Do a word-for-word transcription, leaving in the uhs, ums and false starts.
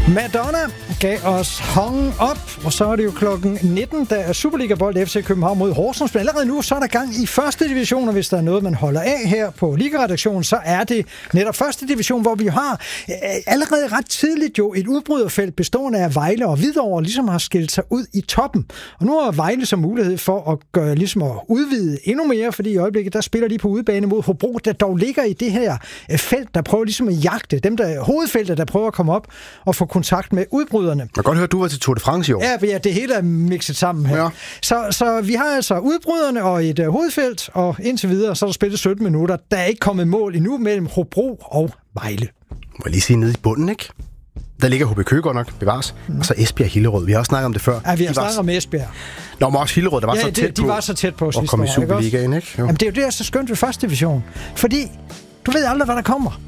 Madonna gav os Hung Up, og så er det jo klokken nitten, der er Superliga-bold F C København mod Horsens. Men allerede nu, så er der gang i første division, og hvis der er noget, man holder af her på Liga-redaktionen, så er det netop første division, hvor vi har øh, allerede ret tidligt jo et udbryderfelt bestående af Vejle og Hvidovre, ligesom har skilt sig ud i toppen. Og nu har Vejle så mulighed for at gøre, ligesom at udvide endnu mere, fordi i øjeblikket, der spiller de på udebane mod Hobro, der dog ligger i det her øh, felt, der prøver ligesom at jagte dem, der hovedfeltet, der prøver at komme op og få kontakt med udbryderne. Jeg kan godt høre, at du var til Tour de France i år. Ja, ja, det hele er mixet sammen her. Ja. Så, så vi har altså udbryderne og et uh, hovedfelt, og indtil videre, så er der spillet sytten minutter. Der er ikke kommet mål endnu mellem Hobro og Vejle. Må jeg lige sige nede i bunden, ikke? Der ligger H B Køge godt nok, bevares. Mm. Og så Esbjerg Hillerød. Vi har også snakket om det før. Ja, vi har de snakket var... om Esbjerg. Nå, men også Hillerød, der var ja, så det, tæt de på. var så tæt på sidste år. Og kom i Superligaen, ikke? Jo. Jamen, det er jo det, der er så skønt ved første division. Fordi du ved aldrig, hvad der kommer.